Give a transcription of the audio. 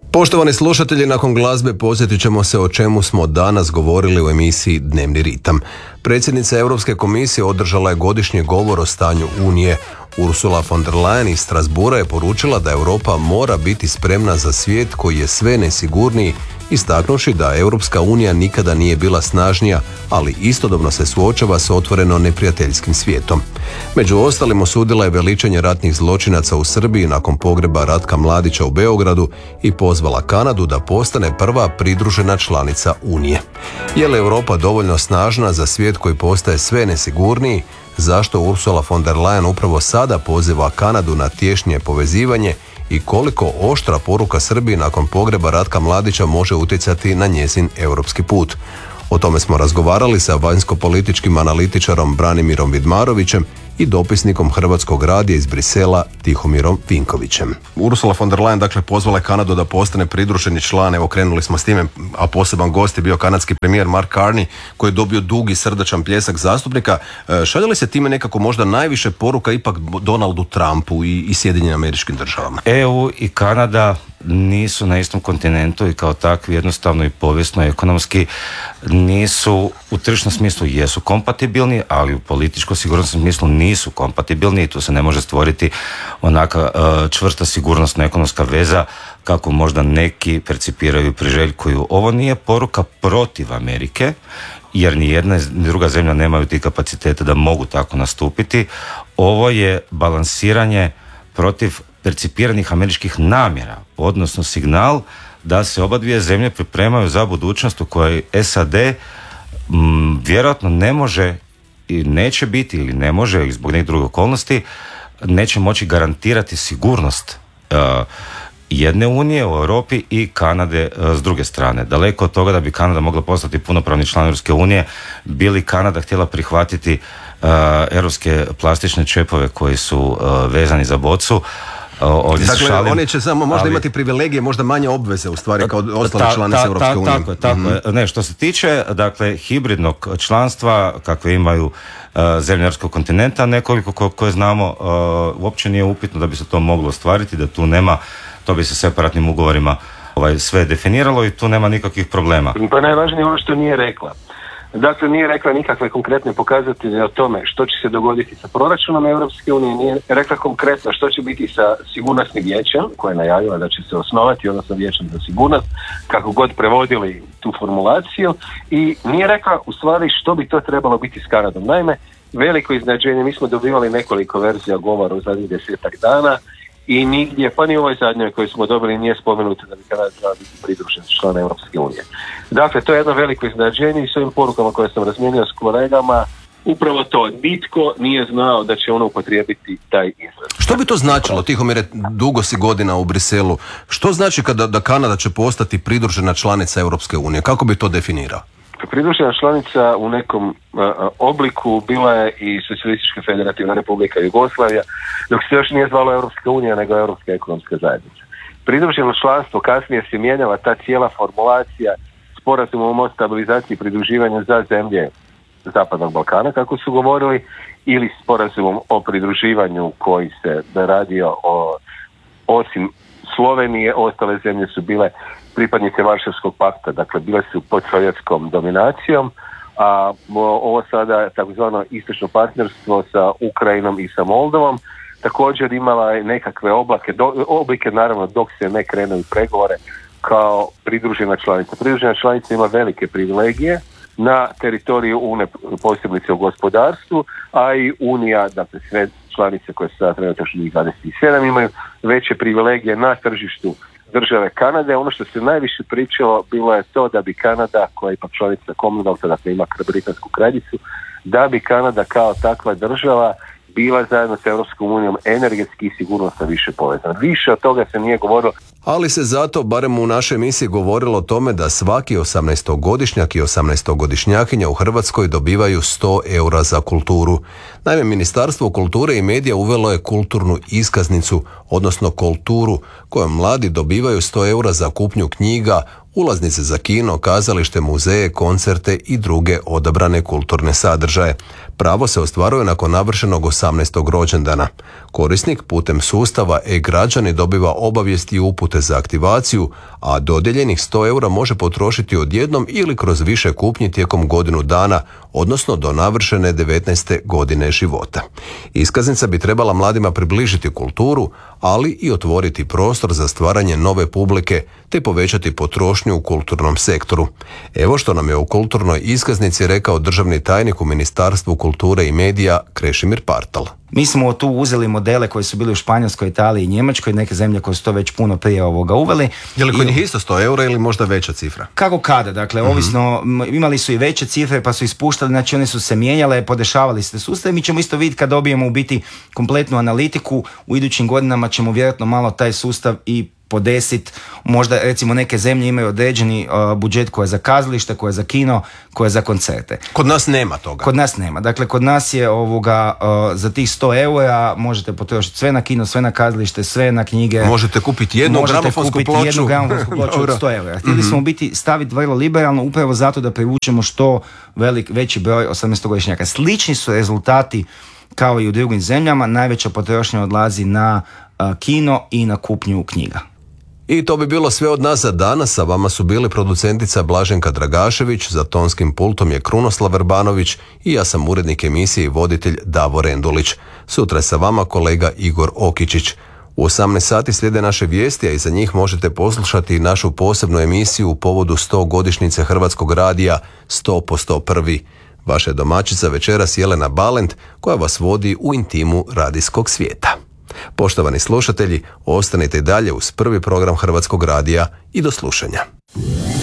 Poštovani slušatelji, nakon glazbe podsjetit ćemo se o čemu smo danas govorili u emisiji Dnevni ritam. Predsjednica Europske komisije održala je godišnji govor o stanju Unije. Ursula von der Leyen iz Strasbourga je poručila da Europa mora biti spremna za svijet koji je sve nesigurniji, istaknuši da Europska unija nikada nije bila snažnija, ali istodobno se suočava s otvoreno neprijateljskim svijetom. Među ostalim osudila je veličanje ratnih zločinaca u Srbiji nakon pogreba Ratka Mladića u Beogradu i pozvala Kanadu da postane prva pridružena članica Unije. Je li Europa dovoljno snažna za svijet koji postaje sve nesigurniji? Zašto Ursula von der Leyen upravo sada poziva Kanadu na tješnje povezivanje i koliko oštra poruka Srbiji nakon pogreba Ratka Mladića može utjecati na njezin europski put? O tome smo razgovarali sa vanjsko-političkim analitičarom Branimirom Vidmarovićem i dopisnikom Hrvatskog radija iz Brisela Tihomirom Vinkovićem. Ursula von der Leyen dakle pozvala Kanadu da postane pridruženi član, evo krenuli smo s time, a poseban gost je bio kanadski premijer Mark Carney koji je dobio dugi srdačan pljesak zastupnika. Šalje li se time nekako možda najviše poruka ipak Donaldu Trumpu i Sjedinjenim Američkim Državama? EU i Kanada nisu na istom kontinentu i kao takvi jednostavno i povijesno i ekonomski nisu, u tržišnom smislu jesu kompatibilni, ali u političko-sigurnosnom smislu nisu kompatibilni i tu se ne može stvoriti onaka čvrsta sigurnosno-ekonomska veza kako možda neki percipiraju i priželjkuju. Ovo nije poruka protiv Amerike, jer ni jedna ni druga zemlja nemaju ti kapacitete da mogu tako nastupiti. Ovo je balansiranje protiv percipiranih američkih namjera, odnosno signal da se oba dvije zemlje pripremaju za budućnost u kojoj SAD vjerojatno ne može i neće biti ili ne može zbog nekih drugih okolnosti neće moći garantirati sigurnost jedne unije u Europi i Kanade s druge strane. Daleko od toga da bi Kanada mogla postati punopravni član Europske unije, bi li Kanada htjela prihvatiti europske plastične čepove koji su vezani za bocu. Dakle, oni će samo možda imati privilegije, možda manje obveze u stvari kao ostale članice Europske unije. Tako je. Ne, što se tiče dakle hibridnog članstva kakve imaju zemlje europskog kontinenta, nekoliko koje znamo, uopće nije upitno da bi se to moglo ostvariti, da tu nema, to bi se separatnim ugovorima sve definiralo i tu nema nikakvih problema. Pa najvažnije ono što nije rekla. Dakle, nije rekla nikakve konkretne pokazatelje o tome što će se dogoditi sa proračunom Europske unije, nije rekla konkretno što će biti sa sigurnosnim vijećem, koje je najavila da će se osnovati, odnosno vijećem za sigurnost, kako god prevodili tu formulaciju, i nije rekla u stvari što bi to trebalo biti s Kanadom. Naime, veliko iznenađenje, mi smo dobivali nekoliko verzija govora u zadnjih 10 dana i nigdje, pa ni u ovoj zadnjoj koju smo dobili, nije spomenuto da bi Kanada trebala biti pridružen član Europske unije. Dakle, to je jedno veliko iznenađenje i s ovim porukama koje sam razmijenio s kolegama, upravo to, nitko nije znao da će ono upotrijebiti taj izraz. Što bi to značilo, Tihomire, dugo si godina u Briselu, što znači da Kanada će postati pridružena članica Europske unije? Kako bi to definirao? Pridružena članica u nekom obliku bila je i Socijalistička federativna republika Jugoslavija, dok se još nije zvalo Europska unija, nego Europska ekonomska zajednica. Pridruženo članstvo, kasnije se mijenjava ta cijela formulacija sporazumom o stabilizaciji i pridruživanju za zemlje Zapadnog Balkana, kako su govorili, ili sporazumom o pridruživanju koji se radio osim Slovenije, ostale zemlje su bile pripadnice Varšavskog pakta, dakle bile su pod sovjetskom dominacijom, a ovo sada takozvano istočno partnerstvo sa Ukrajinom i sa Moldovom također imala je nekakve oblike naravno dok se ne krenu u pregovore kao pridružena članica. Pridružena članica ima velike privilegije na teritoriju Unije, posebice u gospodarstvu, a i Unija, dakle sve članice koje su sada trenutačno 27 imaju veće privilegije na tržištu države Kanade. Ono što se najviše pričalo bilo je to da bi Kanada, koja je ipak članica Commonwealtha, dakle ima britansku kraljicu, da bi Kanada kao takva država bila zajedno s Europskom unijom energetski i sigurnosno više povezana. Više od toga se nije govorilo. Ali se zato, barem u našoj emisiji, govorilo o tome da svaki 18-godišnjak i 18-godišnjakinja u Hrvatskoj dobivaju 100 eura za kulturu. Naime, Ministarstvo kulture i medija uvelo je kulturnu iskaznicu, odnosno kulturu, kojom mladi dobivaju 100 eura za kupnju knjiga, ulaznice za kino, kazalište, muzeje, koncerte i druge odabrane kulturne sadržaje. Pravo se ostvaruje nakon navršenog 18. rođendana. Korisnik putem sustava e-građani dobiva obavijesti i upute za aktivaciju, a dodijeljenih 100 eura može potrošiti odjednom ili kroz više kupnji tijekom godinu dana, odnosno do navršene 19. godine života. Iskaznica bi trebala mladima približiti kulturu, ali i otvoriti prostor za stvaranje nove publike te povećati potrošnju u kulturnom sektoru. Evo što nam je o kulturnoj iskaznici rekao državni tajnik u Ministarstvu kulture i medija Krešimir Partal. Mi smo tu uzeli modele koji su bili u Španjolskoj, Italiji i Njemačkoj, neke zemlje koje su to već puno prije uveli. Je li kod njih isto 100 eura ili možda veća cifra? Kako kada, dakle, ovisno, imali su i veće cifre pa su ispuštali, znači one su se mijenjale, podešavali se sustav. Mi ćemo isto vidjeti kad dobijemo u biti kompletnu analitiku, u idućim godinama ćemo vjerojatno malo taj sustav i podesit, možda recimo neke zemlje imaju određeni budžet koje je za kazalište, koje je za kino, koje je za koncerte. Kod nas nema toga. Kod nas nema. Dakle, kod nas je za tih 100 eura možete potrošiti sve na kino, sve na kazalište, sve na knjige. Možete kupiti jednu gramofonsku ploču od 100 eura. Htjeli smo biti staviti vrlo liberalno upravo zato da privučemo što veći broj 18-godišnjaka. Slični su rezultati kao i u drugim zemljama. Najveća potrošnja odlazi na kino i na kupnju knjiga. I to bi bilo sve od nas za danas, a vama su bili producentica Blaženka Dragašević, za tonskim pultom je Krunoslav Verbanović i ja sam urednik emisije i voditelj Davor Endulić. Sutra je sa vama kolega Igor Okičić. U 18 sati slijede naše vijesti, a iza njih možete poslušati našu posebnu emisiju u povodu 100 godišnjice Hrvatskog radija 100 po 101. Vaša domaćica večeras Jelena Balent, koja vas vodi u intimu radijskog svijeta. Poštovani slušatelji, ostanite dalje uz prvi program Hrvatskog radija i do slušanja.